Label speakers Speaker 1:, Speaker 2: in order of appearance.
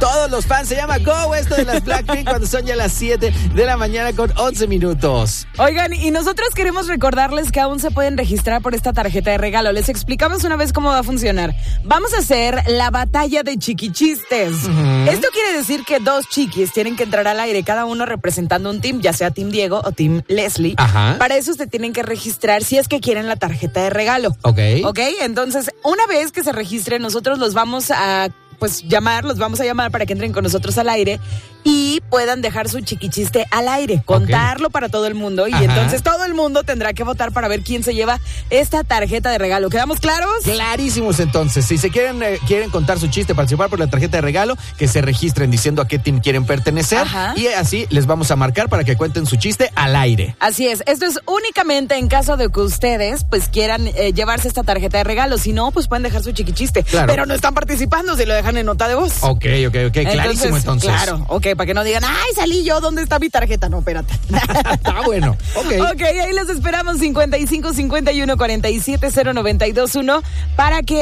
Speaker 1: todos los fans. Se llama Go, esto de las Blackpink, cuando son ya las 7 de la mañana con 11 minutos.
Speaker 2: Oigan, y nosotros queremos recordarles que aún se pueden registrar por esta tarjeta de regalo. Les explicamos una vez cómo va a funcionar. Vamos a hacer la batalla de chiquichistes. Esto quiere decir que 2 chiquis tienen que entrar al aire, cada uno representando un team, ya sea Team Diego o Team Leslie.
Speaker 1: Ajá.
Speaker 2: Para eso se tienen que registrar si es que quieren la tarjeta de regalo.
Speaker 1: Ok.
Speaker 2: Entonces, una vez que se registren, nosotros los vamos a llamar para que entren con nosotros al aire y puedan dejar su chiquichiste al aire, contarlo para todo el mundo. Y entonces todo el mundo tendrá que votar para ver quién se lleva esta tarjeta de regalo. ¿Quedamos claros?
Speaker 1: Clarísimos, entonces. Si se quieren contar su chiste, participar por la tarjeta de regalo, que se registren diciendo a qué team quieren pertenecer. Y así les vamos a marcar para que cuenten su chiste al aire.
Speaker 2: Así es. Esto es únicamente en caso de que ustedes quieran llevarse esta tarjeta de regalo. Si no, pueden dejar su chiquichiste. Claro. Pero no están participando si lo dejan en nota de voz.
Speaker 1: Ok. Clarísimo, entonces.
Speaker 2: Claro, para que no digan, ay, salí yo, ¿dónde está mi tarjeta? No, espérate.
Speaker 1: Está bueno.
Speaker 2: Ok, ahí los esperamos, 55 51 47 092 1, para que